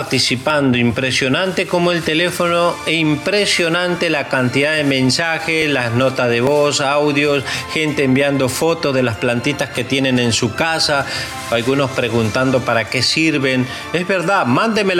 participando. Impresionante como el teléfono e impresionante la cantidad de mensajes, las notas de voz, audios, gente enviando fotos de las plantitas que tienen en su casa, algunos preguntando para qué sirven. Es verdad, mándeme